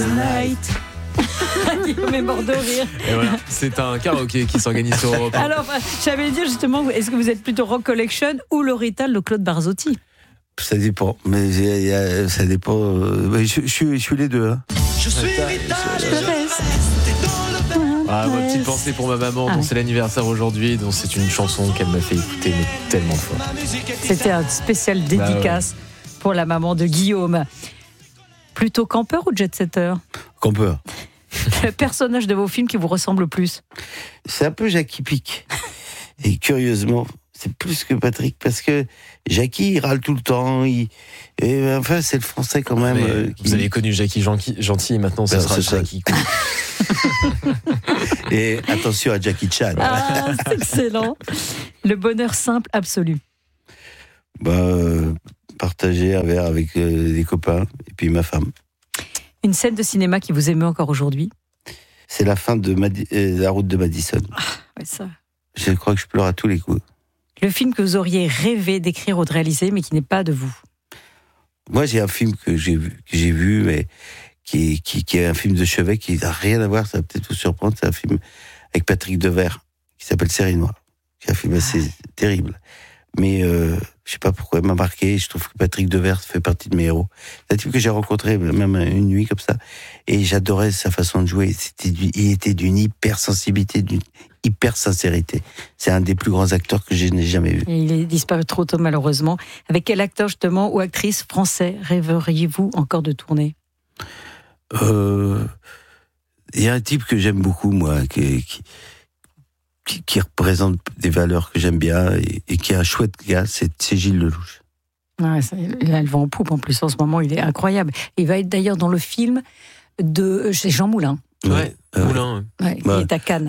Night. Il m'est mort de rire. Et voilà, c'est un karaoké qui s'organise sur Europe 1. Alors, j'allais dire justement, est-ce que vous êtes plutôt Rock Collection ou le Rital de Claude Barzotti? Ça dépend, mais ça dépend. Je suis les deux. Hein. Je suis Rital, Ah, ma petite pensée pour ma maman, dont c'est l'anniversaire aujourd'hui, dont c'est une chanson qu'elle m'a fait écouter mais tellement de fois. C'était un spécial dédicace pour la maman de Guillaume. Plutôt campeur ou jet-setter? Campeur. Le personnage de vos films qui vous ressemble le plus? C'est un peu Jackie Pic. Et curieusement, c'est plus que Patrick, parce que Jackie, il râle tout le temps. Enfin, c'est le français quand même. Vous avez connu Jackie gentil, et maintenant ça sera Jackie cool. Et attention à Jackie Chan. Ah, c'est excellent. Le bonheur simple absolu. Partager un verre avec des copains, et puis ma femme. Une scène de cinéma qui vous émeut encore aujourd'hui? C'est la fin de La route de Madison. Ça. Je crois que je pleure à tous les coups. Le film que vous auriez rêvé d'écrire ou de réaliser, mais qui n'est pas de vous? Moi, j'ai un film que j'ai vu, mais qui est un film de chevet qui n'a rien à voir, ça va peut-être vous surprendre. C'est un film avec Patrick Devers, qui s'appelle Série Noire. C'est un film assez terrible. Mais je sais pas pourquoi il m'a marqué. Je trouve que Patrick Devers fait partie de mes héros. C'est un type que j'ai rencontré même une nuit comme ça, et j'adorais sa façon de jouer. Il était d'une hypersensibilité, d'une hyper sincérité. C'est un des plus grands acteurs que je n'ai jamais vu. Et il est disparu trop tôt malheureusement. Avec quel acteur justement ou actrice français rêveriez-vous encore de tourner? Il y a un type que j'aime beaucoup, moi, qui représente des valeurs que j'aime bien et qui est un chouette gars, c'est Gilles Lelouch. Ouais, il a le vent en poupe en plus en ce moment, il est incroyable. Il va être d'ailleurs dans le film de chez Jean Moulin. Moulin. Ouais, il est à Cannes.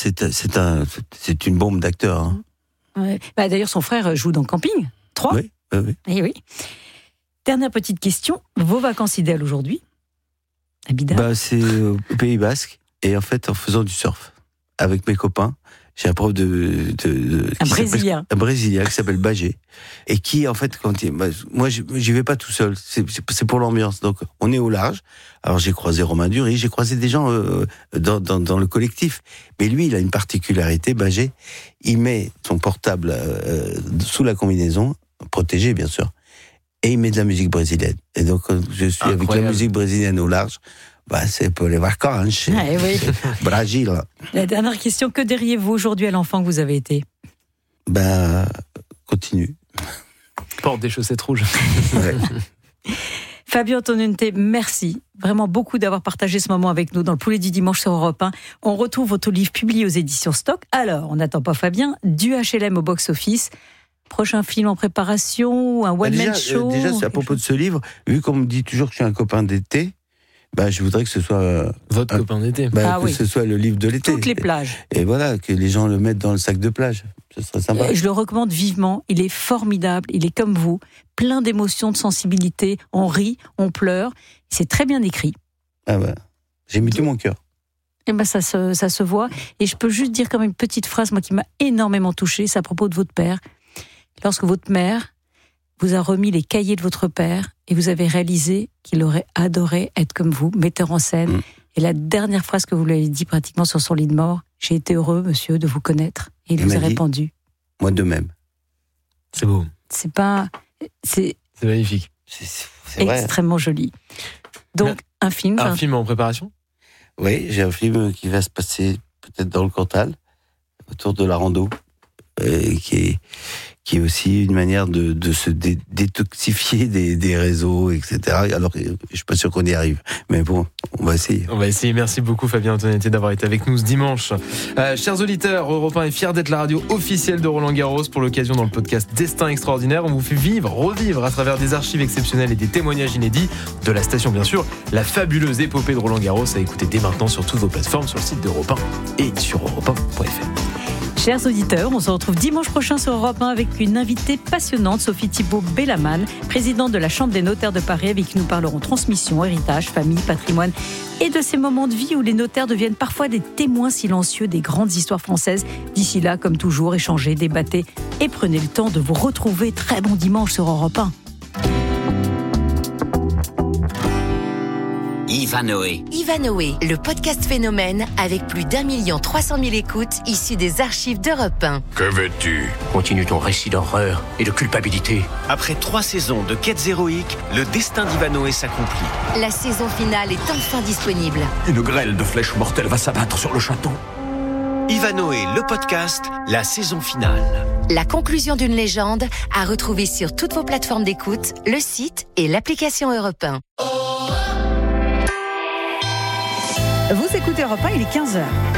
C'est une bombe d'acteur. Hein. Ouais. D'ailleurs, son frère joue dans Camping 3. Oui. Et oui. Dernière petite question, vos vacances idéales aujourd'hui? Abidal. C'est au Pays Basque, et en fait en faisant du surf avec mes copains. J'ai un prof un Brésilien qui s'appelle Bagé, et qui, en fait, moi, j'y vais pas tout seul. C'est pour l'ambiance. Donc, on est au large. Alors, j'ai croisé Romain Dury, j'ai croisé des gens dans le collectif. Mais lui, il a une particularité, Bagé. Il met son portable sous la combinaison, protégé, bien sûr, et il met de la musique brésilienne. Et donc, je suis avec la musique brésilienne au large. C'est pour les vacances. Oui. Brésil. La dernière question, que diriez-vous aujourd'hui à l'enfant que vous avez été? Continue. Porte des chaussettes rouges. Ouais. Fabien Antonuente, merci vraiment beaucoup d'avoir partagé ce moment avec nous dans le Poulet du Dimanche sur Europe 1. On retrouve votre livre publié aux éditions Stock. Alors, on n'attend pas Fabien, du HLM au box-office. Prochain film en préparation ou un one-man show? Déjà, c'est à propos de ce livre. Vu qu'on me dit toujours que je suis un copain d'été, je voudrais que ce soit... Votre copain d'été. Ce soit le livre de l'été. Toutes les plages. Et voilà, que les gens le mettent dans le sac de plage. Ce serait sympa. Je le recommande vivement. Il est formidable. Il est comme vous. Plein d'émotions, de sensibilité. On rit, on pleure. C'est très bien écrit. J'ai mis tout mon cœur. Et ça se voit. Et je peux juste dire comme une petite phrase, moi, qui m'a énormément touchée. C'est à propos de votre père. Lorsque votre mère vous a remis les cahiers de votre père et vous avez réalisé qu'il aurait adoré être comme vous, metteur en scène. Et la dernière phrase que vous lui avez dit pratiquement sur son lit de mort, « J'ai été heureux, monsieur, de vous connaître. » Et il vous a répondu. Moi de même. C'est beau. C'est magnifique. C'est vrai. Extrêmement joli. Donc, un film. Un film en préparation? Oui, j'ai un film qui va se passer peut-être dans le Cantal, autour de la rando, qui est aussi une manière de se détoxifier des réseaux, etc. Alors, je suis pas sûr qu'on y arrive. Mais bon, on va essayer. On va essayer. Merci beaucoup, Fabien Antonuente, d'avoir été avec nous ce dimanche. Chers auditeurs, Europe 1 est fier d'être la radio officielle de Roland Garros. Pour l'occasion, dans le podcast Destin Extraordinaire, on vous fait revivre à travers des archives exceptionnelles et des témoignages inédits de la station, bien sûr, la fabuleuse épopée de Roland Garros à écouter dès maintenant sur toutes vos plateformes, sur le site d'Europe 1 et sur europe1.fr. Chers auditeurs, on se retrouve dimanche prochain sur Europe 1 avec une invitée passionnante, Sophie Thibault-Bellaman, présidente de la Chambre des notaires de Paris, avec qui nous parlerons transmission, héritage, famille, patrimoine et de ces moments de vie où les notaires deviennent parfois des témoins silencieux des grandes histoires françaises. D'ici là, comme toujours, échangez, débattez et prenez le temps de vous retrouver. Très bon dimanche sur Europe 1. Ivanoé. Ivanoé, le podcast phénomène avec plus d'1 300 000 écoutes issues des archives d'Europe 1. Que veux-tu ? Continue ton récit d'horreur et de culpabilité. Après 3 saisons de quêtes héroïques, le destin d'Ivanoé s'accomplit. La saison finale est enfin disponible. Une grêle de flèches mortelles va s'abattre sur le château. Ivanoé, le podcast, la saison finale. La conclusion d'une légende à retrouver sur toutes vos plateformes d'écoute, le site et l'application Europe 1. Vous écoutez Europe 1, il est 15h.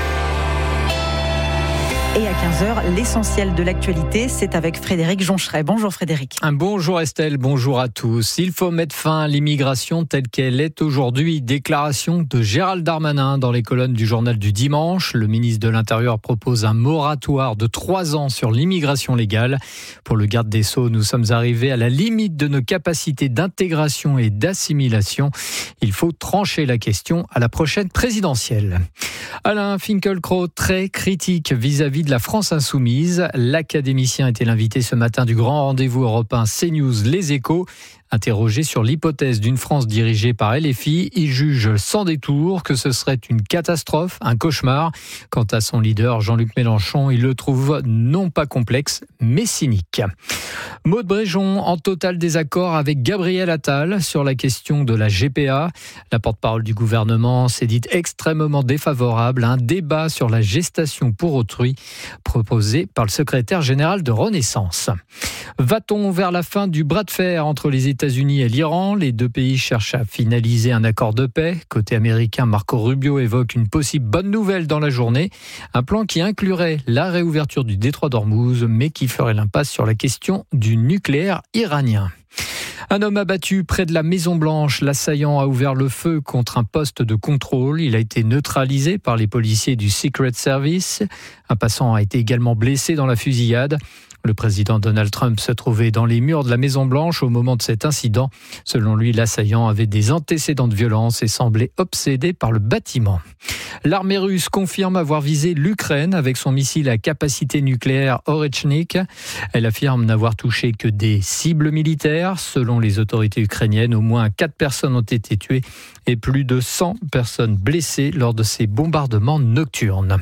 Et à 15h, l'essentiel de l'actualité, c'est avec Frédéric Joncheret. Bonjour Frédéric. Bonjour Estelle, bonjour à tous. Il faut mettre fin à l'immigration telle qu'elle est aujourd'hui. Déclaration de Gérald Darmanin dans les colonnes du journal du dimanche. Le ministre de l'Intérieur propose un moratoire de 3 ans sur l'immigration légale. Pour le garde des Sceaux, nous sommes arrivés à la limite de nos capacités d'intégration et d'assimilation. Il faut trancher la question à la prochaine présidentielle. Alain Finkielkraut, très critique vis-à-vis de la France insoumise. L'académicien était l'invité ce matin du grand rendez-vous européen CNews Les Échos. Interrogé sur l'hypothèse d'une France dirigée par LFI, il juge sans détour que ce serait une catastrophe, un cauchemar. Quant à son leader Jean-Luc Mélenchon, il le trouve non pas complexe, mais cynique. Maud Bréjon en total désaccord avec Gabriel Attal sur la question de la GPA. La porte-parole du gouvernement s'est dite extrêmement défavorable à un débat sur la gestation pour autrui proposé par le secrétaire général de Renaissance. Va-t-on vers la fin du bras de fer entre les États-Unis et l'Iran? Les deux pays cherchent à finaliser un accord de paix. Côté américain, Marco Rubio évoque une possible bonne nouvelle dans la journée. Un plan qui inclurait la réouverture du détroit d'Ormuz, mais qui ferait l'impasse sur la question du nucléaire iranien. Un homme abattu près de la Maison-Blanche. L'assaillant a ouvert le feu contre un poste de contrôle. Il a été neutralisé par les policiers du Secret Service. Un passant a été également blessé dans la fusillade. Le président Donald Trump se trouvait dans les murs de la Maison-Blanche au moment de cet incident. Selon lui, l'assaillant avait des antécédents de violence et semblait obsédé par le bâtiment. L'armée russe confirme avoir visé l'Ukraine avec son missile à capacité nucléaire Orechnik. Elle affirme n'avoir touché que des cibles militaires. Selon les autorités ukrainiennes, au moins 4 personnes ont été tuées et plus de 100 personnes blessées lors de ces bombardements nocturnes.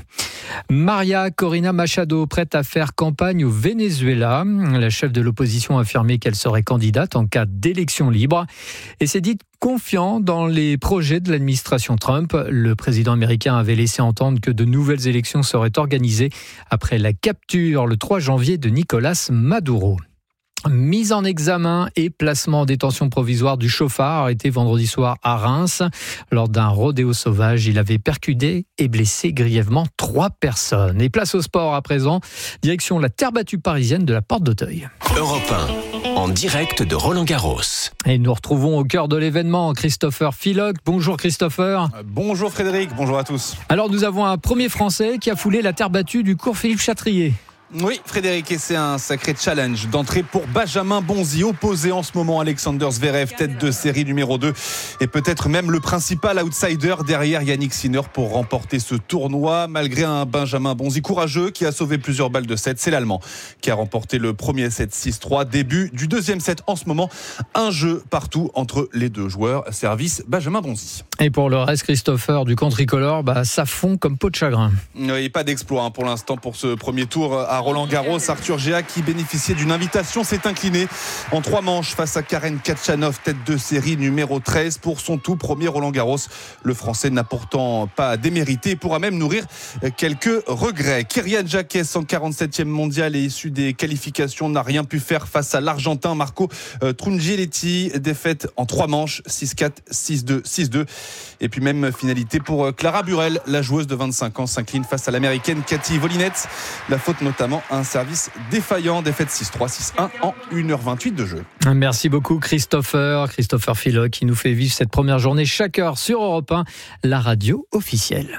Maria Corina Machado, prête à faire campagne au Venezuela. La chef de l'opposition a affirmé qu'elle serait candidate en cas d'élection libre et s'est dite confiant dans les projets de l'administration Trump. Le président américain avait laissé entendre que de nouvelles élections seraient organisées après la capture le 3 janvier de Nicolás Maduro. Mise en examen et placement en détention provisoire du chauffard arrêté vendredi soir à Reims. Lors d'un rodéo sauvage, il avait percuté et blessé grièvement 3 personnes. Et place au sport à présent, direction la terre battue parisienne de la Porte d'Auteuil. Europe 1, en direct de Roland-Garros. Et nous retrouvons au cœur de l'événement Christopher Filoc. Bonjour Christopher. Bonjour Frédéric, bonjour à tous. Alors nous avons un premier Français qui a foulé la terre battue du cours Philippe Chatrier. Oui, Frédéric, et c'est un sacré challenge d'entrée pour Benjamin Bonzi, opposé en ce moment à Alexander Zverev, tête de série numéro 2, et peut-être même le principal outsider derrière Yannick Sinner pour remporter ce tournoi. Malgré un Benjamin Bonzi courageux qui a sauvé plusieurs balles de set, c'est l'Allemand qui a remporté le premier set 6-3. Début du deuxième set en ce moment, un jeu partout entre les deux joueurs. Service Benjamin Bonzi. Et pour le reste, Christopher, du camp tricolore, ça fond comme peau de chagrin. Oui, pas d'exploit pour l'instant pour ce premier tour à Roland-Garros. Arthur Géa, qui bénéficiait d'une invitation, s'est incliné en 3 manches face à Karen Khachanov, tête de série numéro 13 pour son tout premier Roland-Garros. Le Français n'a pourtant pas démérité et pourra même nourrir quelques regrets. Kyrian Jacques, 147e mondial et issu des qualifications, n'a rien pu faire face à l'Argentin Marco Trungelliti. Défaite en 3 manches, 6-4, 6-2, 6-2. Et puis même finalité pour Clara Burel, la joueuse de 25 ans s'incline face à l'américaine Cathy Volinets. La faute notamment un service défaillant, défaite 6-3, 6-1 en 1h28 de jeu. Merci beaucoup Christopher Filoc qui nous fait vivre cette première journée chaque heure sur Europe 1, la radio officielle.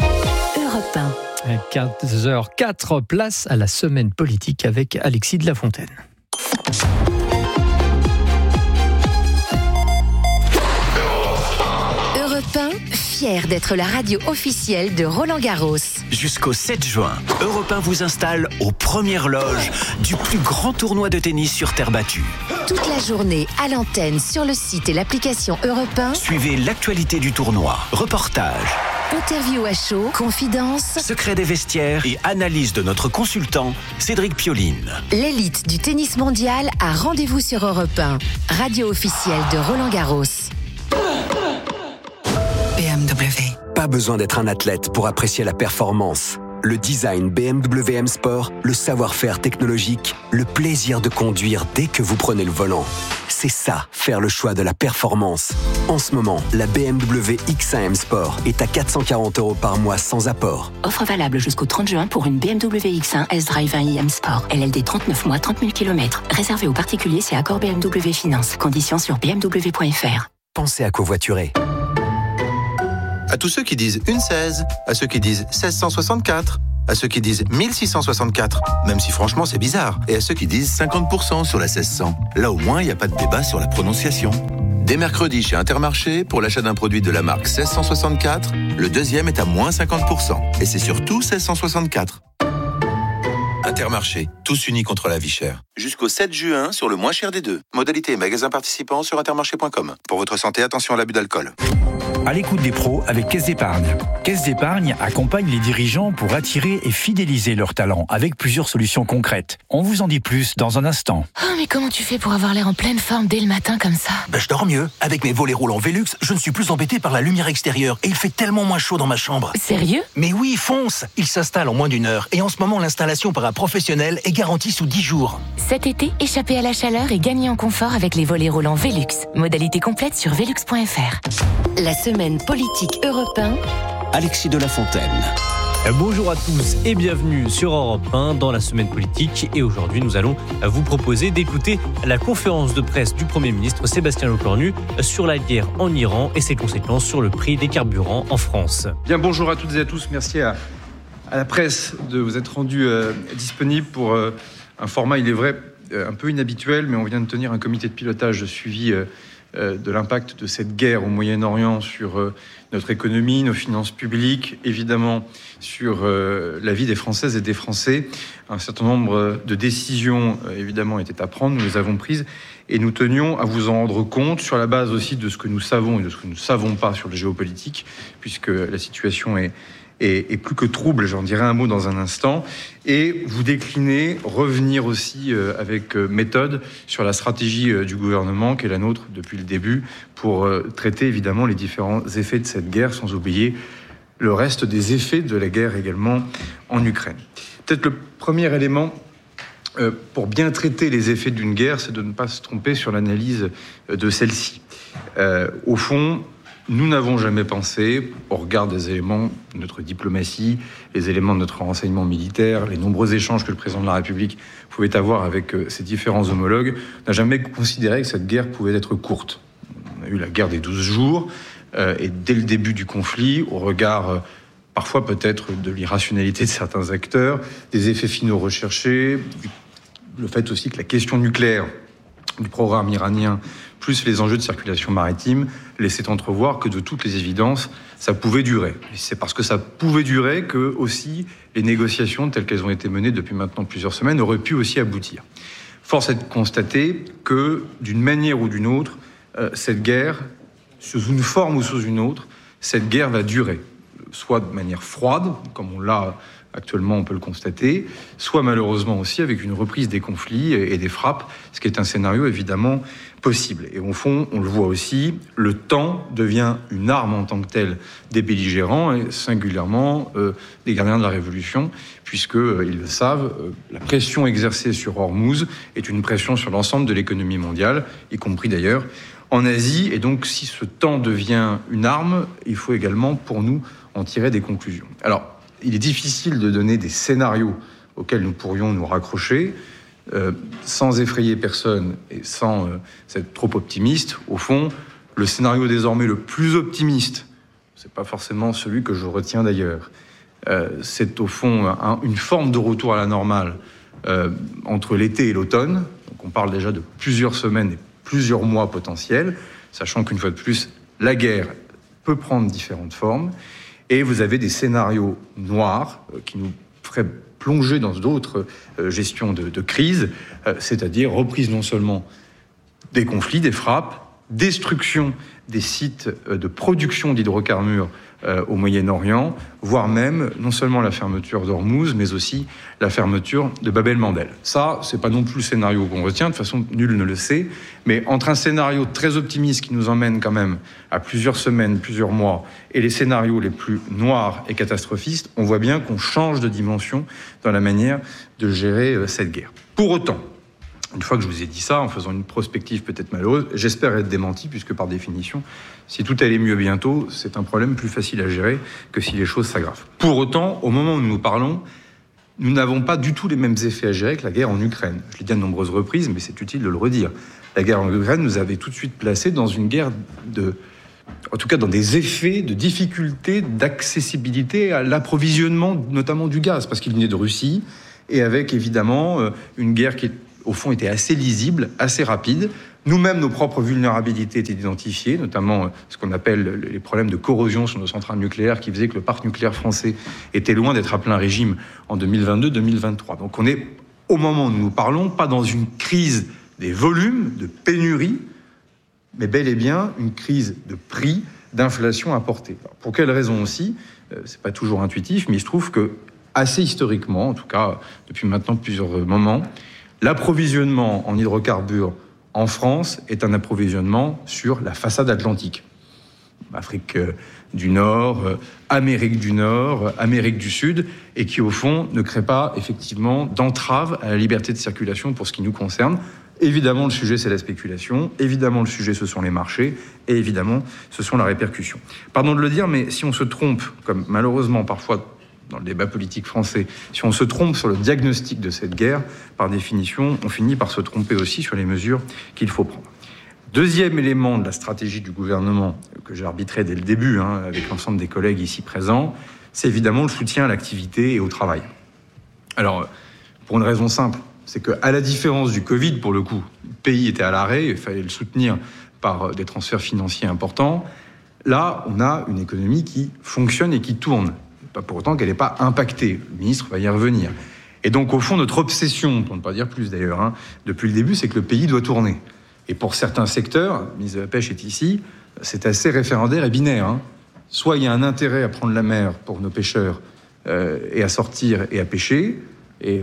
Europe 1. 15h04, place à la semaine politique avec Alexis de la Fontaine. Europe 1, fiers d'être la radio officielle de Roland-Garros. Jusqu'au 7 juin, Europe 1 vous installe aux premières loges du plus grand tournoi de tennis sur terre battue. Toute la journée à l'antenne, sur le site et l'application Europe 1. Suivez l'actualité du tournoi, reportages, Interview à chaud, confidences, secrets des vestiaires et analyse de notre consultant, Cédric Pioline. L'élite du tennis mondial a rendez-vous sur Europe 1, radio officielle de Roland-Garros. BMW. Pas besoin d'être un athlète pour apprécier la performance. Le design BMW M Sport, le savoir-faire technologique, le plaisir de conduire dès que vous prenez le volant. C'est ça, faire le choix de la performance. En ce moment, la BMW X1 M Sport est à 440 € par mois sans apport. Offre valable jusqu'au 30 juin pour une BMW X1 S-Drive 1i M Sport. LLD 39 mois, 30 000 km. Réservé aux particuliers, c'est accord BMW Finance. Conditions sur bmw.fr. Pensez à covoiturer. À tous ceux qui disent une 16, à ceux qui disent 1664, à ceux qui disent 1664, même si franchement c'est bizarre, et à ceux qui disent 50% sur la 1600. Là au moins, il n'y a pas de débat sur la prononciation. Dès mercredi chez Intermarché, pour l'achat d'un produit de la marque 1664, le deuxième est à moins 50%. Et c'est surtout 1664. Intermarché, tous unis contre la vie chère. Jusqu'au 7 juin sur le moins cher des deux. Modalité et magasins participants sur intermarché.com. Pour votre santé, attention à l'abus d'alcool. À l'écoute des pros avec Caisse d'Épargne. Caisse d'Épargne accompagne les dirigeants pour attirer et fidéliser leurs talents avec plusieurs solutions concrètes. On vous en dit plus dans un instant. Oh, mais comment tu fais pour avoir l'air en pleine forme dès le matin comme ça ? Je dors mieux. Avec mes volets roulants Velux, je ne suis plus embêté par la lumière extérieure et il fait tellement moins chaud dans ma chambre. Sérieux ? Mais oui, fonce ! Il s'installe en moins d'1 heure et en ce moment, l'installation par un professionnel est garantie sous 10 jours. Cet été, échappez à la chaleur et gagnez en confort avec les volets roulants Velux. Modalité complète sur velux.fr. La semaine politique Europe 1. Alexis de la Fontaine. Bonjour à tous et bienvenue sur Europe 1 dans la semaine politique. Et aujourd'hui, nous allons vous proposer d'écouter la conférence de presse du Premier ministre Sébastien Lecornu sur la guerre en Iran et ses conséquences sur le prix des carburants en France. Bien, bonjour à toutes et à tous. Merci à la presse de vous être rendu disponible pour un format, il est vrai, un peu inhabituel, mais on vient de tenir un comité de pilotage de suivi de l'impact de cette guerre au Moyen-Orient sur notre économie, nos finances publiques, évidemment sur la vie des Françaises et des Français. Un certain nombre de décisions, évidemment, étaient à prendre, nous les avons prises, et nous tenions à vous en rendre compte sur la base aussi de ce que nous savons et de ce que nous ne savons pas sur le géopolitique, puisque la situation est plus que trouble, j'en dirai un mot dans un instant, et vous décliner, revenir aussi avec méthode sur la stratégie du gouvernement qui est la nôtre depuis le début pour traiter évidemment les différents effets de cette guerre, sans oublier le reste des effets de la guerre également en Ukraine. Peut-être le premier élément pour bien traiter les effets d'une guerre, c'est de ne pas se tromper sur l'analyse de celle-ci. Au fond, nous n'avons jamais pensé, au regard des éléments de notre diplomatie, les éléments de notre renseignement militaire, les nombreux échanges que le président de la République pouvait avoir avec ses différents homologues, n'a jamais considéré que cette guerre pouvait être courte. On a eu la guerre des 12 jours, et dès le début du conflit, au regard parfois peut-être de l'irrationalité de certains acteurs, des effets finaux recherchés, le fait aussi que la question nucléaire du programme iranien, plus les enjeux de circulation maritime, laissaient entrevoir que de toutes les évidences, ça pouvait durer. Et c'est parce que ça pouvait durer que aussi les négociations telles qu'elles ont été menées depuis maintenant plusieurs semaines auraient pu aussi aboutir. Force est de constater que, d'une manière ou d'une autre, cette guerre, sous une forme ou sous une autre, cette guerre va durer. Soit de manière froide, comme on l'a actuellement, on peut le constater, soit malheureusement aussi avec une reprise des conflits et des frappes, ce qui est un scénario évidemment possible. Et au fond, on le voit aussi, le temps devient une arme en tant que telle des belligérants, et singulièrement des gardiens de la Révolution, puisqu'ils le savent, la pression exercée sur Hormuz est une pression sur l'ensemble de l'économie mondiale, y compris d'ailleurs en Asie. Et donc, si ce temps devient une arme, il faut également, pour nous, en tirer des conclusions. Alors, il est difficile de donner des scénarios auxquels nous pourrions nous raccrocher, sans effrayer personne et sans être trop optimiste. Au fond, le scénario désormais le plus optimiste, c'est pas forcément celui que je retiens d'ailleurs, c'est au fond une forme de retour à la normale entre l'été et l'automne. Donc on parle déjà de plusieurs semaines et plusieurs mois potentiels, sachant qu'une fois de plus, la guerre peut prendre différentes formes. Et vous avez des scénarios noirs qui nous feraient plonger dans d'autres gestions de crise, c'est-à-dire reprise non seulement des conflits, des frappes, destruction des sites de production d'hydrocarbures au Moyen-Orient, voire même non seulement la fermeture d'Ormuz, mais aussi la fermeture de Bab el-Mandeb. Ça, c'est pas non plus le scénario qu'on retient, de toute façon, nul ne le sait, mais entre un scénario très optimiste qui nous emmène quand même à plusieurs semaines, plusieurs mois, et les scénarios les plus noirs et catastrophistes, on voit bien qu'on change de dimension dans la manière de gérer cette guerre. Pour autant, une fois que je vous ai dit ça, en faisant une prospective peut-être malheureuse, j'espère être démenti, puisque par définition, si tout allait mieux bientôt, c'est un problème plus facile à gérer que si les choses s'aggravent. Pour autant, au moment où nous parlons, nous n'avons pas du tout les mêmes effets à gérer que la guerre en Ukraine. Je l'ai dit à de nombreuses reprises, mais c'est utile de le redire. La guerre en Ukraine nous avait tout de suite placés dans une guerre en tout cas dans des effets de difficulté d'accessibilité à l'approvisionnement, notamment du gaz, parce qu'il venait de Russie, et avec évidemment une guerre qui au fond était assez lisible, assez rapide. Nous-mêmes, nos propres vulnérabilités étaient identifiées, notamment ce qu'on appelle les problèmes de corrosion sur nos centrales nucléaires, qui faisaient que le parc nucléaire français était loin d'être à plein régime en 2022-2023. Donc on est, au moment où nous parlons, pas dans une crise des volumes, de pénurie, mais bel et bien une crise de prix, d'inflation importée. Alors, pour quelles raisons aussi, c'est pas toujours intuitif, mais il se trouve que, assez historiquement, en tout cas depuis maintenant plusieurs moments, l'approvisionnement en hydrocarbures en France est un approvisionnement sur la façade atlantique. Afrique du Nord, Amérique du Nord, Amérique du Sud, et qui au fond ne crée pas effectivement d'entrave à la liberté de circulation pour ce qui nous concerne. Évidemment, le sujet, c'est la spéculation. Évidemment, le sujet, ce sont les marchés. Et évidemment, ce sont la répercussion. Pardon de le dire, mais si on se trompe, comme malheureusement parfois dans le débat politique français, si on se trompe sur le diagnostic de cette guerre, par définition, on finit par se tromper aussi sur les mesures qu'il faut prendre. Deuxième élément de la stratégie du gouvernement, que j'ai arbitré dès le début, avec l'ensemble des collègues ici présents, c'est évidemment le soutien à l'activité et au travail. Alors, pour une raison simple, c'est qu'à la différence du Covid, pour le coup, le pays était à l'arrêt, il fallait le soutenir par des transferts financiers importants. Là, on a une économie qui fonctionne et qui tourne. Pas pour autant qu'elle n'est pas impactée. Le ministre va y revenir. Et donc, au fond, notre obsession, pour ne pas dire plus d'ailleurs, depuis le début, c'est que le pays doit tourner. Et pour certains secteurs, le ministre de la Pêche est ici, c'est assez référendaire et binaire. Soit il y a un intérêt à prendre la mer pour nos pêcheurs et à sortir et à pêcher, et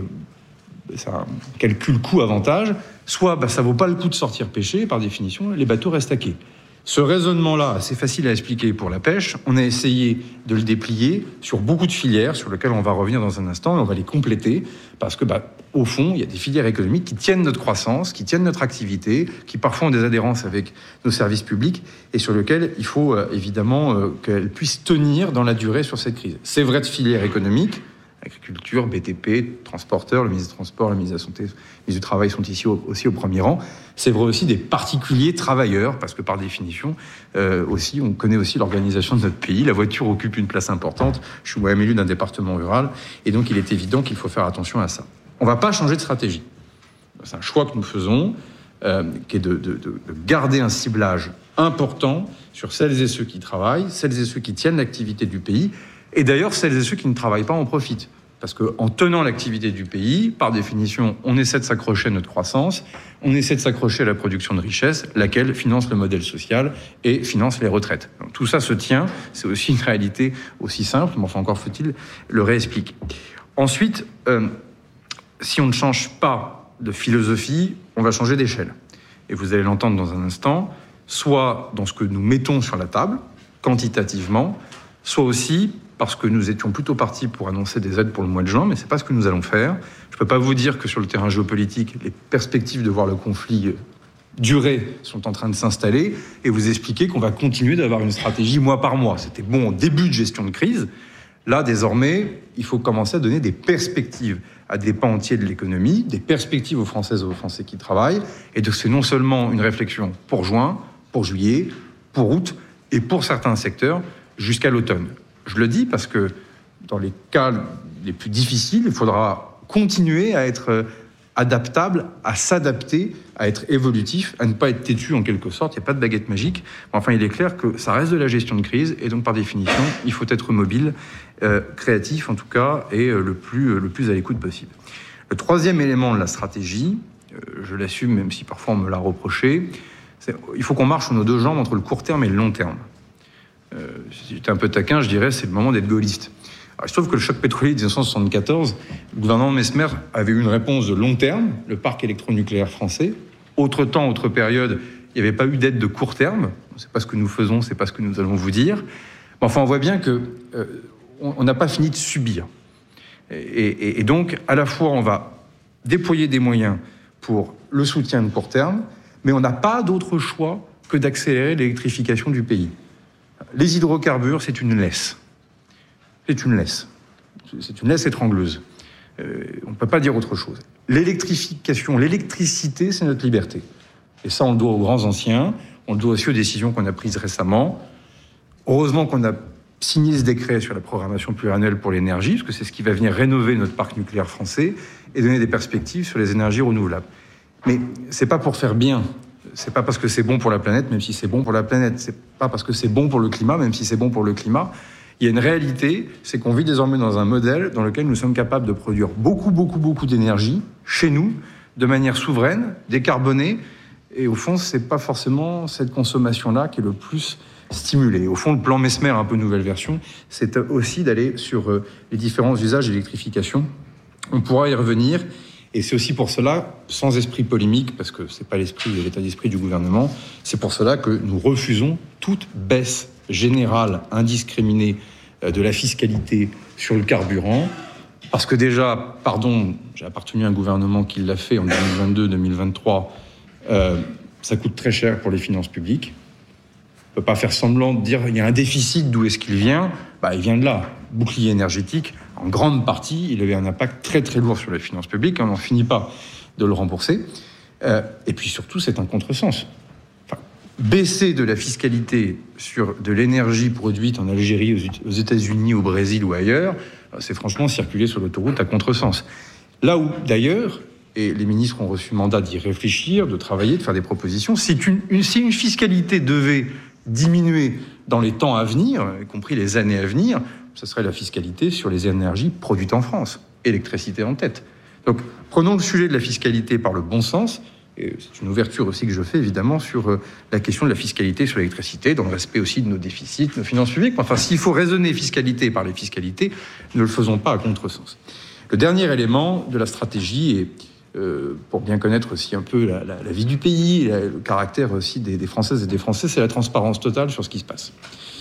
ça calcule coût-avantage, soit ça vaut pas le coup de sortir pêcher, et par définition, les bateaux restent à quai. Ce raisonnement-là, c'est facile à expliquer pour la pêche. On a essayé de le déplier sur beaucoup de filières, sur lesquelles on va revenir dans un instant, et on va les compléter, parce que, au fond, il y a des filières économiques qui tiennent notre croissance, qui tiennent notre activité, qui parfois ont des adhérences avec nos services publics, et sur lesquelles il faut évidemment qu'elles puissent tenir dans la durée sur cette crise. C'est vrai de filières économiques, agriculture, BTP, transporteurs, le ministre des Transports, le ministre de la Santé, le ministre du Travail sont ici aussi au premier rang. C'est vrai aussi des particuliers travailleurs, parce que par définition, aussi, on connaît aussi l'organisation de notre pays. La voiture occupe une place importante. Je suis moi-même élu d'un département rural, et donc il est évident qu'il faut faire attention à ça. On ne va pas changer de stratégie. C'est un choix que nous faisons, qui est de garder un ciblage important sur celles et ceux qui travaillent, celles et ceux qui tiennent l'activité du pays. Et d'ailleurs, celles et ceux qui ne travaillent pas en profitent. Parce qu'en tenant l'activité du pays, par définition, on essaie de s'accrocher à notre croissance, on essaie de s'accrocher à la production de richesse, laquelle finance le modèle social et finance les retraites. Donc, tout ça se tient, c'est aussi une réalité aussi simple, mais enfin encore faut-il le réexpliquer. Ensuite, si on ne change pas de philosophie, on va changer d'échelle. Et vous allez l'entendre dans un instant, soit dans ce que nous mettons sur la table, quantitativement, soit aussi parce que nous étions plutôt partis pour annoncer des aides pour le mois de juin, mais ce n'est pas ce que nous allons faire. Je ne peux pas vous dire que sur le terrain géopolitique, les perspectives de voir le conflit durer sont en train de s'installer, et vous expliquer qu'on va continuer d'avoir une stratégie mois par mois. C'était bon au début de gestion de crise. Là, désormais, il faut commencer à donner des perspectives à des pans entiers de l'économie, des perspectives aux Françaises et aux Français qui travaillent, et donc c'est non seulement une réflexion pour juin, pour juillet, pour août, et pour certains secteurs, jusqu'à l'automne. Je le dis parce que dans les cas les plus difficiles, il faudra continuer à être adaptable, à s'adapter, à être évolutif, à ne pas être têtu en quelque sorte. Il n'y a pas de baguette magique. Enfin, il est clair que ça reste de la gestion de crise et donc par définition, il faut être mobile, créatif en tout cas, et le plus à l'écoute possible. Le troisième élément de la stratégie, je l'assume même si parfois on me l'a reproché, il faut qu'on marche sur nos deux jambes entre le court terme et le long terme. Si j'étais un peu taquin, je dirais c'est le moment d'être gaulliste. Alors, il se trouve que le choc pétrolier de 1974, le gouvernement Messmer avait eu une réponse de long terme, le parc électronucléaire français. Autre temps, autre période, il n'y avait pas eu d'aide de court terme. C'est pas ce que nous faisons, c'est pas ce que nous allons vous dire. Mais enfin, on voit bien que on n'a pas fini de subir. Et donc, à la fois, on va déployer des moyens pour le soutien de court terme, mais on n'a pas d'autre choix que d'accélérer l'électrification du pays. Les hydrocarbures, c'est une laisse. C'est une laisse étrangleuse. On ne peut pas dire autre chose. L'électrification, l'électricité, c'est notre liberté. Et ça, on le doit aux grands anciens, on le doit aussi aux décisions qu'on a prises récemment. Heureusement qu'on a signé ce décret sur la programmation pluriannuelle pour l'énergie, parce que c'est ce qui va venir rénover notre parc nucléaire français et donner des perspectives sur les énergies renouvelables. Mais c'est pas pour faire bien. C'est pas parce que c'est bon pour la planète, même si c'est bon pour la planète. C'est pas parce que c'est bon pour le climat, même si c'est bon pour le climat. Il y a une réalité, c'est qu'on vit désormais dans un modèle dans lequel nous sommes capables de produire beaucoup d'énergie chez nous, de manière souveraine, décarbonée. Et au fond, c'est pas forcément cette consommation-là qui est le plus stimulée. Au fond, le plan Messmer, un peu nouvelle version, c'est aussi d'aller sur les différents usages d'électrification. On pourra y revenir. Et c'est aussi pour cela, sans esprit polémique, parce que c'est pas l'esprit et l'état d'esprit du gouvernement, c'est pour cela que nous refusons toute baisse générale, indiscriminée de la fiscalité sur le carburant. Parce que déjà, j'ai appartenu à un gouvernement qui l'a fait en 2022-2023, ça coûte très cher pour les finances publiques. On ne peut pas faire semblant de dire qu'il y a un déficit, d'où est-ce qu'il vient ? Il vient de là. Bouclier énergétique, en grande partie, il avait un impact très très lourd sur les finances publiques, on n'en finit pas de le rembourser. Et puis surtout, c'est un contresens. Baisser de la fiscalité sur de l'énergie produite en Algérie, aux États-Unis, au Brésil ou ailleurs, c'est franchement circuler sur l'autoroute à contresens. Là où, d'ailleurs, et les ministres ont reçu mandat d'y réfléchir, de travailler, de faire des propositions, si une fiscalité devait diminuer dans les temps à venir, y compris les années à venir, ce serait la fiscalité sur les énergies produites en France, électricité en tête. Donc, prenons le sujet de la fiscalité par le bon sens, et c'est une ouverture aussi que je fais évidemment sur la question de la fiscalité sur l'électricité, dans le respect aussi de nos déficits, de nos finances publiques. Enfin, s'il faut raisonner fiscalité par les fiscalités, ne le faisons pas à contresens. Le dernier élément de la stratégie, et pour bien connaître aussi un peu la vie du pays, le caractère aussi des Françaises et des Français, c'est la transparence totale sur ce qui se passe.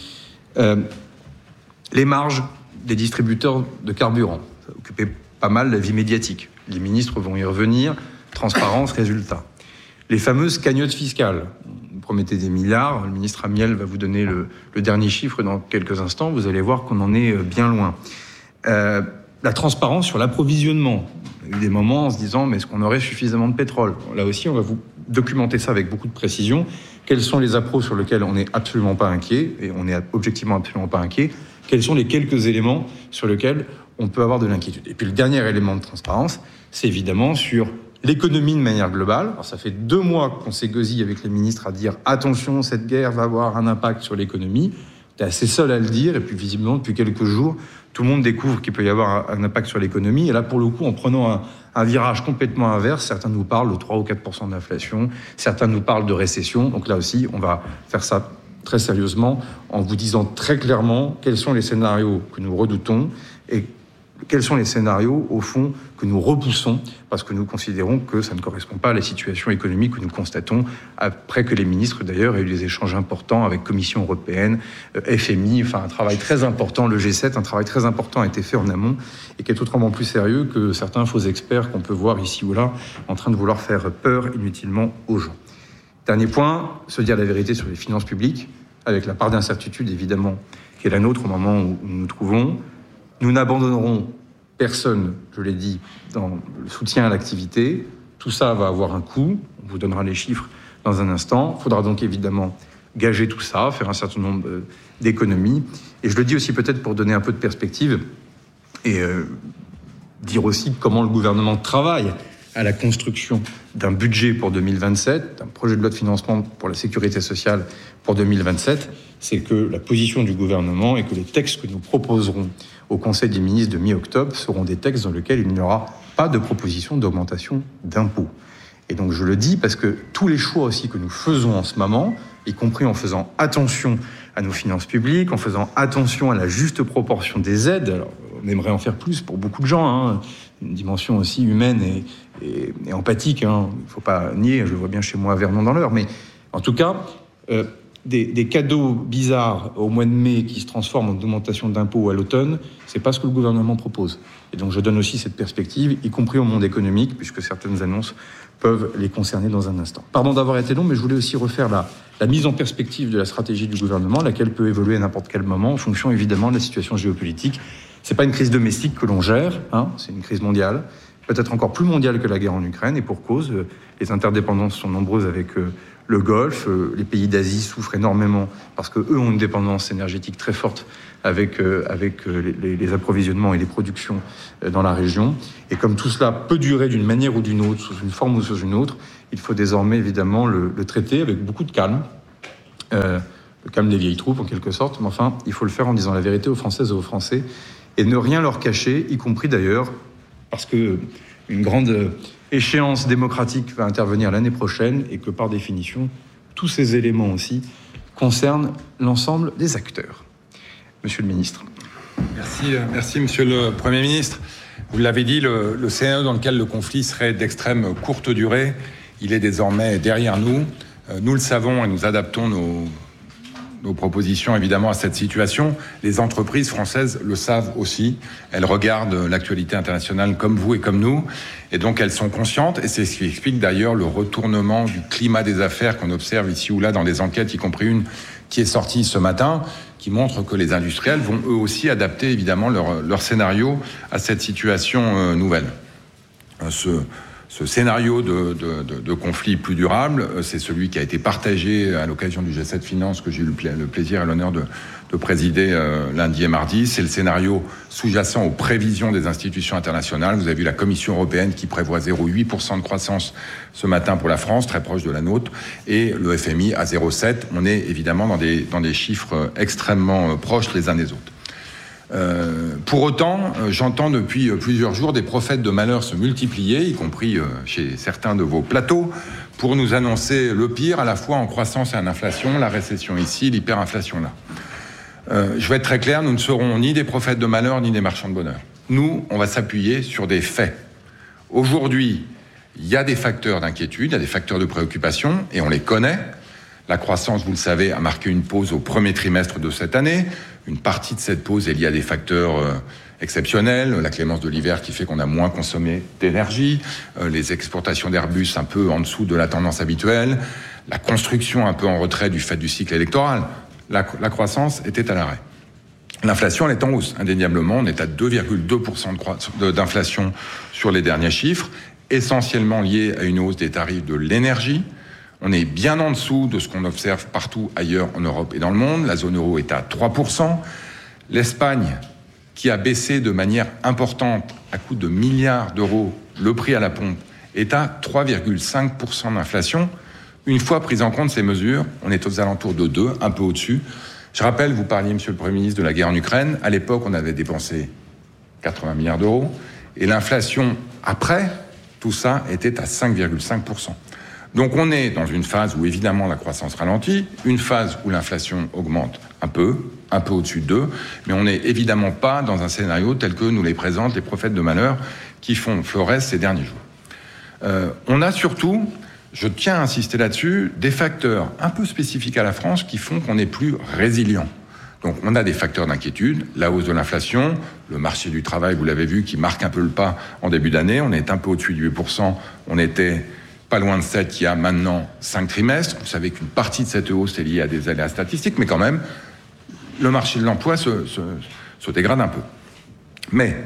Les marges des distributeurs de carburant, ça a occupé pas mal la vie médiatique. Les ministres vont y revenir, transparence, résultat. Les fameuses cagnottes fiscales, vous promettez des milliards, le ministre Amiel va vous donner le dernier chiffre dans quelques instants, vous allez voir qu'on en est bien loin. La transparence sur l'approvisionnement. Il y a eu des moments en se disant, mais est-ce qu'on aurait suffisamment de pétrole ? Là aussi, on va vous documenter ça avec beaucoup de précision. Quels sont les appros sur lesquels on n'est absolument pas inquiet, et on n'est objectivement absolument pas inquiet ? Quels sont les quelques éléments sur lesquels on peut avoir de l'inquiétude ? Et puis le dernier élément de transparence, c'est évidemment sur l'économie de manière globale. Alors ça fait 2 mois qu'on s'est gosillé avec les ministres à dire « Attention, cette guerre va avoir un impact sur l'économie ». T'es assez seul à le dire, et puis visiblement, depuis quelques jours, tout le monde découvre qu'il peut y avoir un impact sur l'économie. Et là, pour le coup, en prenant un virage complètement inverse, certains nous parlent de 3 ou 4% d'inflation, certains nous parlent de récession. Donc là aussi, on va faire ça très sérieusement en vous disant très clairement quels sont les scénarios que nous redoutons et quels sont les scénarios, au fond, que nous repoussons parce que nous considérons que ça ne correspond pas à la situation économique que nous constatons après que les ministres, d'ailleurs, aient eu des échanges importants avec Commission européenne, FMI, enfin un travail très important, le G7, un travail très important a été fait en amont et qui est autrement plus sérieux que certains faux experts qu'on peut voir ici ou là en train de vouloir faire peur inutilement aux gens. Dernier point, se dire la vérité sur les finances publiques, avec la part d'incertitude, évidemment, qui est la nôtre au moment où nous nous trouvons. Nous n'abandonnerons personne, je l'ai dit, dans le soutien à l'activité. Tout ça va avoir un coût. On vous donnera les chiffres dans un instant. Il faudra donc évidemment gager tout ça, faire un certain nombre d'économies. Et je le dis aussi peut-être pour donner un peu de perspective et dire aussi comment le gouvernement travaille à la construction d'un budget pour 2027, d'un projet de loi de financement pour la sécurité sociale pour 2027, c'est que la position du gouvernement et que les textes que nous proposerons au Conseil des ministres de mi-octobre seront des textes dans lesquels il n'y aura pas de proposition d'augmentation d'impôts. Et donc je le dis parce que tous les choix aussi que nous faisons en ce moment, y compris en faisant attention à nos finances publiques, en faisant attention à la juste proportion des aides, alors on aimerait en faire plus pour beaucoup de gens, une dimension aussi humaine et empathique, il ne faut pas nier, je le vois bien chez moi à Vernon dans l'Eure, mais en tout cas, des cadeaux bizarres au mois de mai qui se transforment en augmentation d'impôts à l'automne, c'est pas ce que le gouvernement propose. Et donc je donne aussi cette perspective, y compris au monde économique, puisque certaines annonces peuvent les concerner dans un instant. Pardon d'avoir été long, mais je voulais aussi refaire la mise en perspective de la stratégie du gouvernement, laquelle peut évoluer à n'importe quel moment, en fonction évidemment de la situation géopolitique. C'est pas une crise domestique que l'on gère, c'est une crise mondiale, peut-être encore plus mondiale que la guerre en Ukraine, et pour cause, les interdépendances sont nombreuses avec le Golfe, les pays d'Asie souffrent énormément parce que eux ont une dépendance énergétique très forte avec les approvisionnements et les productions dans la région. Et comme tout cela peut durer d'une manière ou d'une autre, sous une forme ou sous une autre, il faut désormais évidemment le traiter avec beaucoup de calme. Le calme des vieilles troupes en quelque sorte, mais enfin, il faut le faire en disant la vérité aux Françaises et aux Français et ne rien leur cacher, y compris d'ailleurs parce que une grande échéance démocratique va intervenir l'année prochaine et que par définition, tous ces éléments aussi concernent l'ensemble des acteurs. Monsieur le ministre. Merci Monsieur le Premier ministre. Vous l'avez dit, le scénario dans lequel le conflit serait d'extrême courte durée, il est désormais derrière nous. Nous le savons et nous adaptons nos propositions évidemment à cette situation. Les entreprises françaises le savent aussi. Elles regardent l'actualité internationale comme vous et comme nous. Et donc elles sont conscientes. Et c'est ce qui explique d'ailleurs le retournement du climat des affaires qu'on observe ici ou là dans des enquêtes, y compris une qui est sortie ce matin, qui montre que les industriels vont eux aussi adapter évidemment leur scénario à cette situation nouvelle. Ce scénario de conflit plus durable, c'est celui qui a été partagé à l'occasion du G7 Finances que j'ai eu le plaisir et l'honneur de présider lundi et mardi. C'est le scénario sous-jacent aux prévisions des institutions internationales. Vous avez vu la Commission européenne qui prévoit 0,8% de croissance ce matin pour la France, très proche de la nôtre, et le FMI à 0,7%. On est évidemment dans des chiffres extrêmement proches les uns des autres. Pour autant, j'entends depuis plusieurs jours des prophètes de malheur se multiplier, y compris chez certains de vos plateaux, pour nous annoncer le pire, à la fois en croissance et en inflation, la récession ici, l'hyperinflation là. Je vais être très clair, nous ne serons ni des prophètes de malheur, ni des marchands de bonheur. Nous, on va s'appuyer sur des faits. Aujourd'hui, il y a des facteurs d'inquiétude, il y a des facteurs de préoccupation, et on les connaît. La croissance, vous le savez, a marqué une pause au premier trimestre de cette année. Une partie de cette pause est liée à des facteurs exceptionnels, la clémence de l'hiver qui fait qu'on a moins consommé d'énergie, les exportations d'Airbus un peu en dessous de la tendance habituelle, la construction un peu en retrait du fait du cycle électoral. La croissance était à l'arrêt. L'inflation, elle est en hausse, indéniablement. On est à 2,2% d'inflation sur les derniers chiffres, essentiellement lié à une hausse des tarifs de l'énergie. On est bien en dessous de ce qu'on observe partout ailleurs en Europe et dans le monde. La zone euro est à 3%. L'Espagne, qui a baissé de manière importante, à coût de milliards d'euros, le prix à la pompe, est à 3,5% d'inflation. Une fois prise en compte ces mesures, on est aux alentours de 2, un peu au-dessus. Je rappelle, vous parliez, Monsieur le Premier ministre, de la guerre en Ukraine. À l'époque, on avait dépensé 80 milliards d'euros. Et l'inflation, après tout ça, était à 5,5%. Donc on est dans une phase où évidemment la croissance ralentit, une phase où l'inflation augmente un peu au-dessus de 2, mais on n'est évidemment pas dans un scénario tel que nous les présentent les prophètes de malheur qui font florès ces derniers jours. On a surtout, je tiens à insister là-dessus, des facteurs un peu spécifiques à la France qui font qu'on est plus résilient. Donc on a des facteurs d'inquiétude, la hausse de l'inflation, le marché du travail, vous l'avez vu, qui marque un peu le pas en début d'année, on est un peu au-dessus de 8%, on était pas loin de 7 il y a maintenant 5 trimestres. Vous savez qu'une partie de cette hausse est liée à des aléas statistiques, mais quand même, le marché de l'emploi se dégrade un peu. Mais,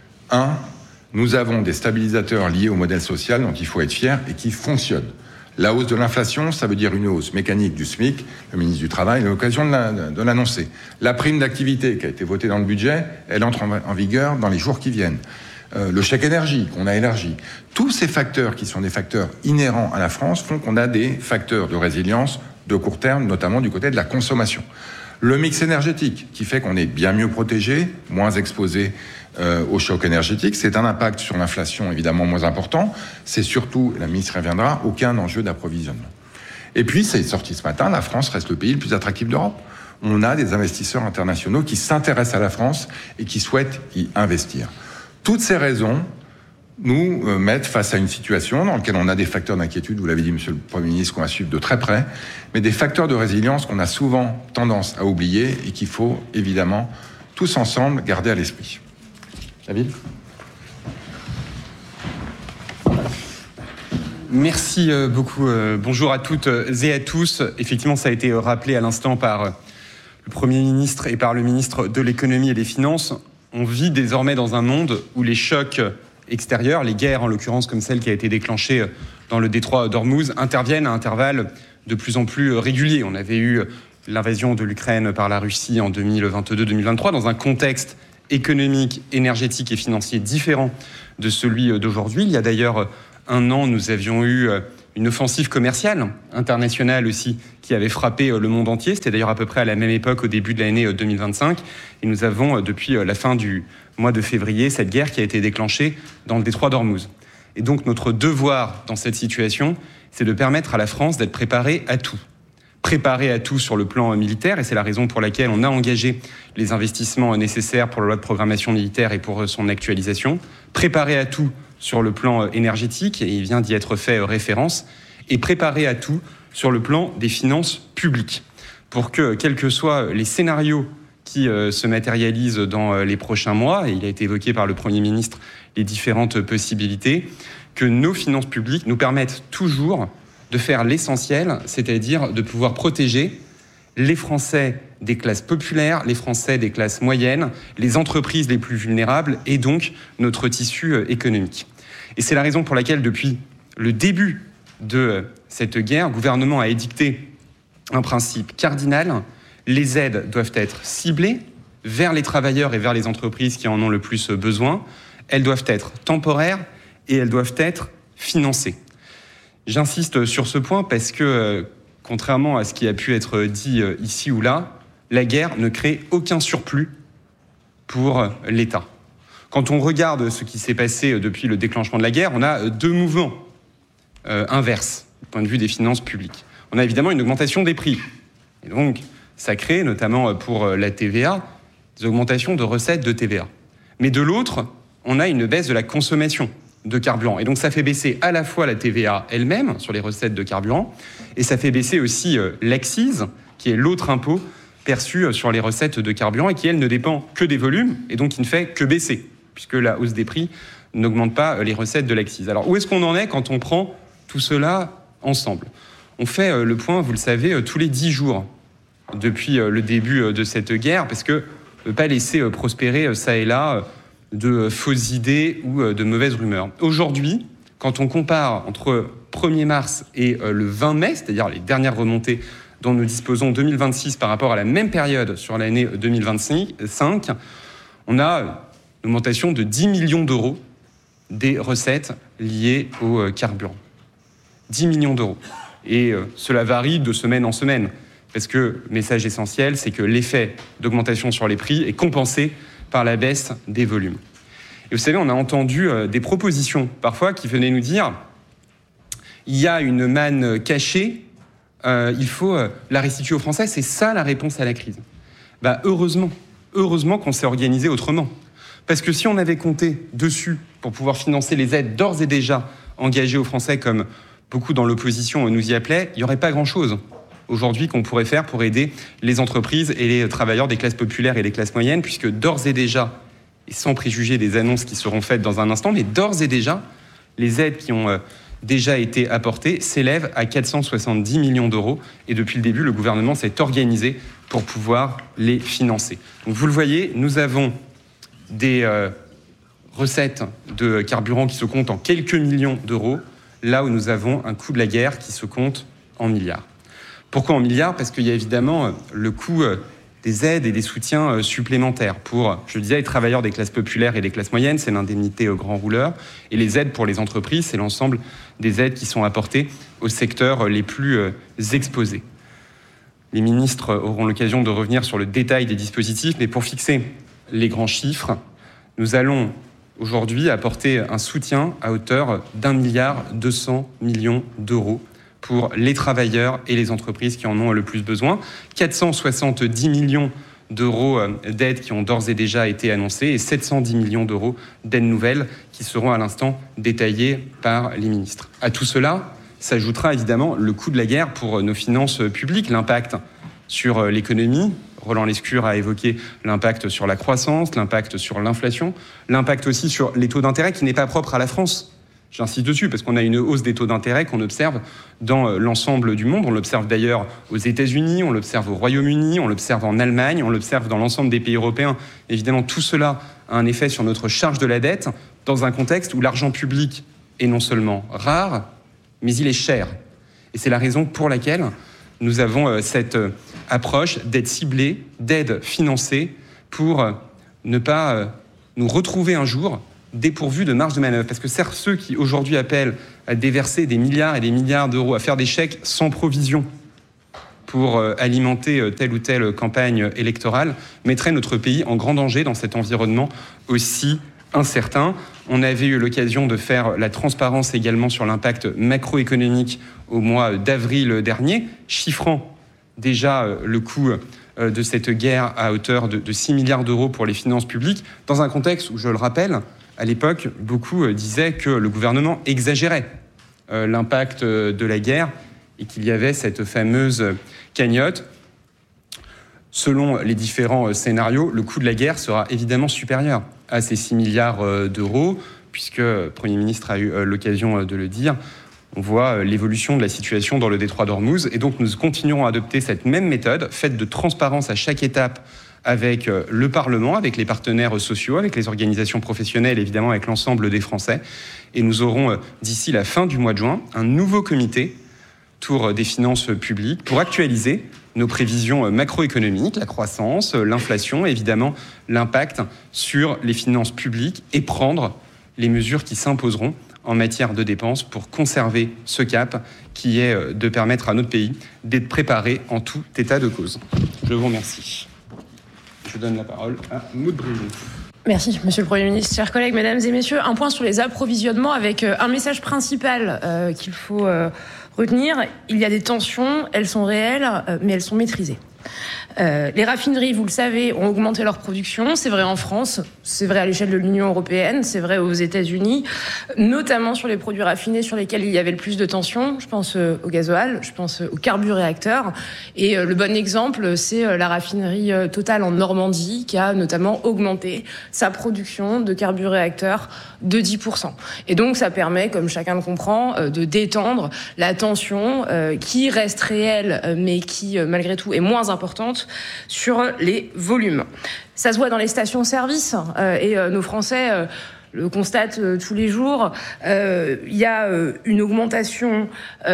nous avons des stabilisateurs liés au modèle social dont il faut être fier et qui fonctionnent. La hausse de l'inflation, ça veut dire une hausse mécanique du SMIC. Le ministre du Travail a l'occasion de l'annoncer. La prime d'activité qui a été votée dans le budget, elle entre en vigueur dans les jours qui viennent. le chèque énergie qu'on a élargi. Tous ces facteurs qui sont des facteurs inhérents à la France font qu'on a des facteurs de résilience de court terme, notamment du côté de la consommation. Le mix énergétique qui fait qu'on est bien mieux protégé, moins exposé au choc énergétique. C'est un impact sur l'inflation évidemment moins important. C'est surtout, la ministre reviendra, aucun enjeu d'approvisionnement. Et puis, c'est sorti ce matin, la France reste le pays le plus attractif d'Europe. On a des investisseurs internationaux qui s'intéressent à la France et qui souhaitent y investir. Toutes ces raisons nous mettent face à une situation dans laquelle on a des facteurs d'inquiétude, vous l'avez dit, Monsieur le Premier ministre, qu'on va suivre de très près, mais des facteurs de résilience qu'on a souvent tendance à oublier et qu'il faut évidemment tous ensemble garder à l'esprit. David ? Merci beaucoup. Bonjour à toutes et à tous. Effectivement, ça a été rappelé à l'instant par le Premier ministre et par le ministre de l'Économie et des Finances. On vit désormais dans un monde où les chocs extérieurs, les guerres en l'occurrence comme celle qui a été déclenchée dans le détroit d'Ormuz, interviennent à intervalles de plus en plus réguliers. On avait eu l'invasion de l'Ukraine par la Russie en 2022-2023 dans un contexte économique, énergétique et financier différent de celui d'aujourd'hui. Il y a d'ailleurs un an, nous avions eu une offensive commerciale internationale aussi qui avait frappé le monde entier. C'était d'ailleurs à peu près à la même époque, au début de l'année 2025. Et nous avons, depuis la fin du mois de février, cette guerre qui a été déclenchée dans le détroit d'Ormuz. Et donc notre devoir dans cette situation, c'est de permettre à la France d'être préparée à tout. Préparée à tout sur le plan militaire, et c'est la raison pour laquelle on a engagé les investissements nécessaires pour la loi de programmation militaire et pour son actualisation. Préparée à tout sur le plan énergétique, et il vient d'y être fait référence, et préparée à tout sur le plan des finances publiques, pour que, quels que soient les scénarios qui se matérialisent dans les prochains mois, et il a été évoqué par le Premier ministre les différentes possibilités, que nos finances publiques nous permettent toujours de faire l'essentiel, c'est-à-dire de pouvoir protéger les Français des classes populaires, les Français des classes moyennes, les entreprises les plus vulnérables et donc notre tissu économique. Et c'est la raison pour laquelle, depuis le début de cette guerre, le gouvernement a édicté un principe cardinal. Les aides doivent être ciblées vers les travailleurs et vers les entreprises qui en ont le plus besoin. Elles doivent être temporaires et elles doivent être financées. J'insiste sur ce point parce que, contrairement à ce qui a pu être dit ici ou là, la guerre ne crée aucun surplus pour l'État. Quand on regarde ce qui s'est passé depuis le déclenchement de la guerre, on a deux mouvements inverses du point de vue des finances publiques. On a évidemment une augmentation des prix. Et donc, ça crée, notamment pour la TVA, des augmentations de recettes de TVA. Mais de l'autre, on a une baisse de la consommation de carburant. Et donc ça fait baisser à la fois la TVA elle-même sur les recettes de carburant, et ça fait baisser aussi l'accise, qui est l'autre impôt perçu sur les recettes de carburant, et qui, elle, ne dépend que des volumes, et donc qui ne fait que baisser, puisque la hausse des prix n'augmente pas les recettes de l'accise. Alors où est-ce qu'on en est quand on prend tout cela ensemble ? On fait le point, vous le savez, tous les 10 jours depuis le début de cette guerre, parce que ne pas laisser prospérer ça et là de fausses idées ou de mauvaises rumeurs. Aujourd'hui, quand on compare entre 1er mars et le 20 mai, c'est-à-dire les dernières remontées dont nous disposons 2026 par rapport à la même période sur l'année 2025, on a une augmentation de 10 millions d'euros des recettes liées au carburant. 10 millions d'euros. Et cela varie de semaine en semaine, parce que le message essentiel, c'est que l'effet d'augmentation sur les prix est compensé par la baisse des volumes. Et vous savez, on a entendu des propositions parfois qui venaient nous dire il y a une manne cachée, il faut la restituer aux Français, c'est ça la réponse à la crise. Heureusement qu'on s'est organisé autrement. Parce que si on avait compté dessus pour pouvoir financer les aides d'ores et déjà engagées aux Français, comme beaucoup dans l'opposition nous y appelaient, il n'y aurait pas grand-chose aujourd'hui qu'on pourrait faire pour aider les entreprises et les travailleurs des classes populaires et des classes moyennes, puisque d'ores et déjà, et sans préjuger des annonces qui seront faites dans un instant, mais d'ores et déjà, les aides qui ont déjà été apportées s'élèvent à 470 millions d'euros. Et depuis le début, le gouvernement s'est organisé pour pouvoir les financer. Donc vous le voyez, nous avons des recettes de carburant qui se comptent en quelques millions d'euros, là où nous avons un coût de la guerre qui se compte en milliards. Pourquoi en milliards ? Parce qu'il y a évidemment le coût des aides et des soutiens supplémentaires pour, je le disais, les travailleurs des classes populaires et des classes moyennes, c'est l'indemnité aux grands rouleurs, et les aides pour les entreprises, c'est l'ensemble des aides qui sont apportées aux secteurs les plus exposés. Les ministres auront l'occasion de revenir sur le détail des dispositifs, mais pour fixer les grands chiffres, nous allons aujourd'hui apporter un soutien à hauteur d'1,2 milliard d'euros pour les travailleurs et les entreprises qui en ont le plus besoin. 470 millions d'euros d'aides qui ont d'ores et déjà été annoncées et 710 millions d'euros d'aides nouvelles qui seront à l'instant détaillées par les ministres. À tout cela s'ajoutera évidemment le coût de la guerre pour nos finances publiques, l'impact sur l'économie. Roland Lescure a évoqué l'impact sur la croissance, l'impact sur l'inflation, l'impact aussi sur les taux d'intérêt qui n'est pas propre à la France. J'insiste dessus parce qu'on a une hausse des taux d'intérêt qu'on observe dans l'ensemble du monde. On l'observe d'ailleurs aux États-Unis, on l'observe au Royaume-Uni, on l'observe en Allemagne, on l'observe dans l'ensemble des pays européens. Évidemment, tout cela a un effet sur notre charge de la dette dans un contexte où l'argent public est non seulement rare, mais il est cher. Et c'est la raison pour laquelle nous avons cette approche d'aide ciblée, d'aide financée pour ne pas nous retrouver un jour dépourvus de marge de manœuvre. Parce que certes, ceux qui aujourd'hui appellent à déverser des milliards et des milliards d'euros, à faire des chèques sans provision pour alimenter telle ou telle campagne électorale, mettraient notre pays en grand danger dans cet environnement aussi incertain. On avait eu l'occasion de faire la transparence également sur l'impact macroéconomique au mois d'avril dernier, chiffrant déjà le coût de cette guerre à hauteur de 6 milliards d'euros pour les finances publiques, dans un contexte où, je le rappelle, à l'époque, beaucoup disaient que le gouvernement exagérait l'impact de la guerre et qu'il y avait cette fameuse cagnotte. Selon les différents scénarios, le coût de la guerre sera évidemment supérieur à ces 6 milliards d'euros, puisque le Premier ministre a eu l'occasion de le dire. On voit l'évolution de la situation dans le détroit d'Ormuz, et donc nous continuerons à adopter cette même méthode, faite de transparence à chaque étape, avec le Parlement, avec les partenaires sociaux, avec les organisations professionnelles, évidemment avec l'ensemble des Français. Et nous aurons, d'ici la fin du mois de juin, un nouveau comité autour des finances publiques pour actualiser nos prévisions macroéconomiques, la croissance, l'inflation, évidemment l'impact sur les finances publiques et prendre les mesures qui s'imposeront en matière de dépenses pour conserver ce cap qui est de permettre à notre pays d'être préparé en tout état de cause. Je vous remercie. Je donne la parole à Maud Brillon. Merci, Monsieur le Premier ministre. Chers collègues, mesdames et messieurs, un point sur les approvisionnements avec un message principal qu'il faut retenir. Il y a des tensions, elles sont réelles, mais elles sont maîtrisées. Les raffineries, vous le savez, ont augmenté leur production. C'est vrai en France, c'est vrai à l'échelle de l'Union européenne, c'est vrai aux États-Unis, notamment sur les produits raffinés sur lesquels il y avait le plus de tensions. Je pense au gasoil, je pense aux carburéacteurs. Et le bon exemple, c'est la raffinerie Total en Normandie qui a notamment augmenté sa production de carburéacteurs de 10%. Et donc ça permet, comme chacun le comprend, de détendre la tension qui reste réelle, mais qui malgré tout est moins importante sur les volumes. Ça se voit dans les stations-service et nos Français le constatent tous les jours. Il y a une augmentation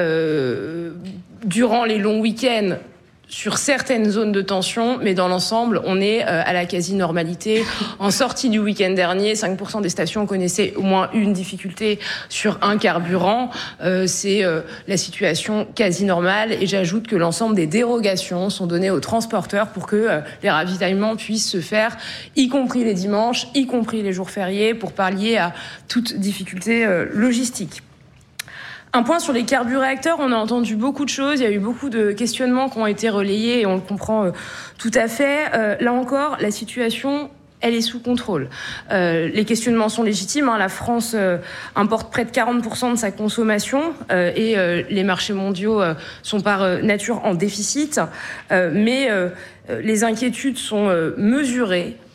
durant les longs week-ends sur certaines zones de tension, mais dans l'ensemble, on est à la quasi-normalité. En sortie du week-end dernier, 5% des stations connaissaient au moins une difficulté sur un carburant. C'est la situation quasi-normale. Et j'ajoute que l'ensemble des dérogations sont données aux transporteurs pour que les ravitaillements puissent se faire, y compris les dimanches, y compris les jours fériés, pour pallier à toute difficulté logistique. Un point sur les carburéacteurs, on a entendu beaucoup de choses, il y a eu beaucoup de questionnements qui ont été relayés et on le comprend tout à fait. Là encore, la situation, elle est sous contrôle. Les questionnements sont légitimes. La France importe près de 40% de sa consommation et les marchés mondiaux sont par nature en déficit. Mais les inquiétudes sont mesurées.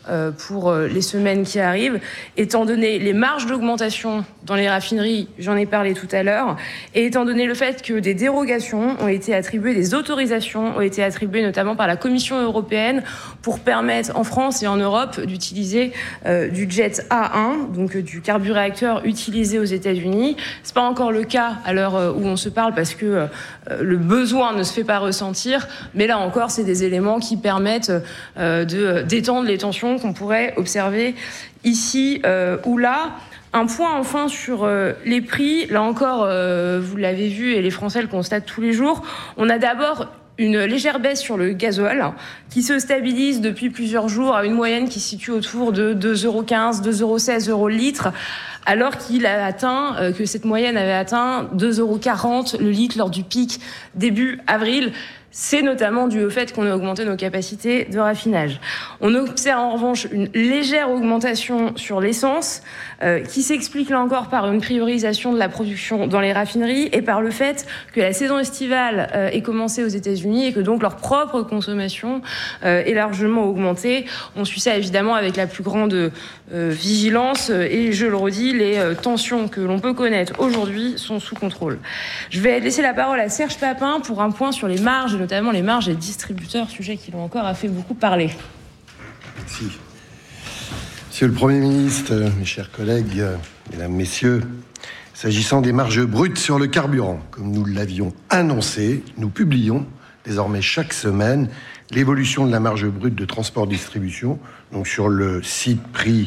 pour les semaines qui arrivent, étant donné les marges d'augmentation dans les raffineries, j'en ai parlé tout à l'heure, et étant donné le fait que des dérogations ont été attribuées, des autorisations ont été attribuées notamment par la Commission européenne pour permettre en France et en Europe d'utiliser du jet A1, donc du carburéacteur utilisé aux États-Unis. C'est pas encore le cas à l'heure où on se parle parce que le besoin ne se fait pas ressentir, mais là encore, c'est des éléments qui permettent de détendre les tensions qu'on pourrait observer ici ou là. Un point enfin sur les prix. Là encore, vous l'avez vu et les Français le constatent tous les jours. On a d'abord une légère baisse sur le gasoil qui se stabilise depuis plusieurs jours à une moyenne qui se situe autour de 2,15 €, 2,16 € le litre, alors qu'il a atteint, que cette moyenne avait atteint 2,40 € le litre lors du pic début avril. C'est notamment dû au fait qu'on a augmenté nos capacités de raffinage. On observe en revanche une légère augmentation sur l'essence qui s'explique là encore par une priorisation de la production dans les raffineries et par le fait que la saison estivale est commencée aux États-Unis et que donc leur propre consommation est largement augmentée. On suit ça évidemment avec la plus grande vigilance et je le redis, les tensions que l'on peut connaître aujourd'hui sont sous contrôle. Je vais laisser la parole à Serge Papin pour un point sur les marges, et notamment les marges des distributeurs, sujet qui l'ont encore a fait beaucoup parler. Merci. Monsieur le Premier ministre, mes chers collègues, mesdames, messieurs, s'agissant des marges brutes sur le carburant, comme nous l'avions annoncé, nous publions désormais chaque semaine l'évolution de la marge brute de transport-distribution, donc sur le site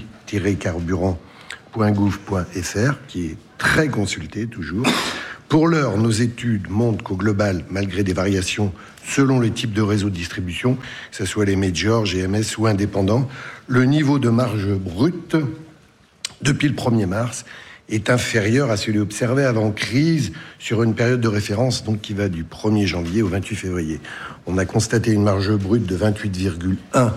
prix-carburant.gouv.fr, qui est très consulté toujours. Pour l'heure, nos études montrent qu'au global, malgré des variations selon les types de réseaux de distribution, que ce soit les majors, GMS ou indépendants, le niveau de marge brute depuis le 1er mars est inférieur à celui observé avant crise sur une période de référence donc qui va du 1er janvier au 28 février. On a constaté une marge brute de 28,1